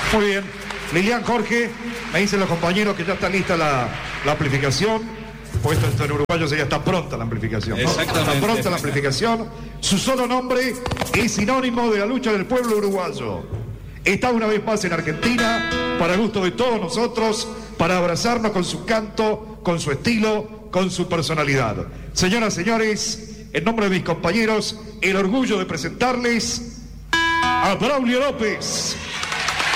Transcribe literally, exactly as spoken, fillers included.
Muy bien. Lilian, Jorge, me dicen los compañeros que ya está lista la, la amplificación. Puesto esto en uruguayo, ya está pronta la amplificación, ¿no? Exactamente. Está pronta la amplificación. Su solo nombre es sinónimo de la lucha del pueblo uruguayo. Está una vez más en Argentina, para gusto de todos nosotros, para abrazarnos con su canto, con su estilo, con su personalidad. Señoras, señores, en nombre de mis compañeros, el orgullo de presentarles a Braulio López.